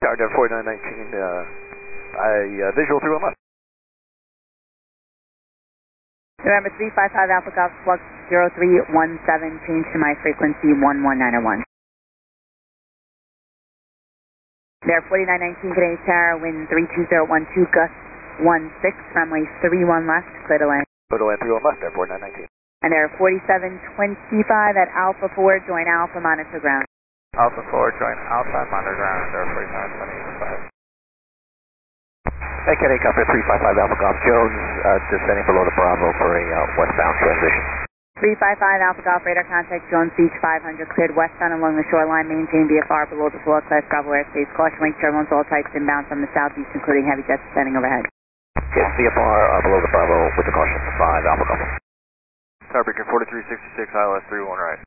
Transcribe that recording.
Tower 4919, visual 31 left. November 355 Alpha Golf Flux 0317, change to my frequency 11901. There 4919 Canadian Tower, wind 32012, gust 16, runway 31 left, clear to land. Clear to land 31 left, there 4919. And there 4725 at Alpha 4, join Alpha, monitor ground. Alpha 4, join Alpha, monitor ground, there 4925. Hey, Kenny, copy 355 Alpha Golf Jones, descending below the Bravo for a westbound transition. 355 Alpha Golf radar contact Jones Beach 500, cleared westbound along the shoreline, maintain VFR below the floor class Bravo airspace. Caution wake turbulence, all types inbound from the southeast, including heavy jets descending overhead. Yes, VFR below the Bravo with the caution, 5 Alpha Golf. Tower Beacon 4366, ILS 31 right.